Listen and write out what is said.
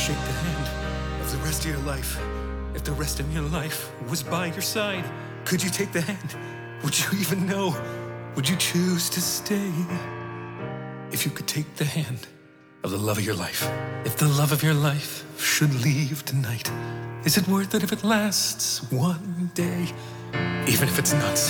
shake the hand of the rest of your life, if the rest of your life was by your side, could you take the hand? Would you even know? Would you choose to stay? If you could take the hand of the love of your life, if the love of your life should leave tonight, is it worth it if it lasts one day? Even if it's not